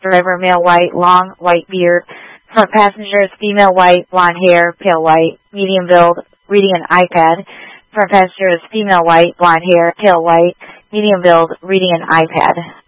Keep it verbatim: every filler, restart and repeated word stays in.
driver, male white, long white beard. Front passengers, female white, blonde hair, pale white, medium build, reading an iPad. Front passengers, female white, blonde hair, pale white, medium build, reading an iPad.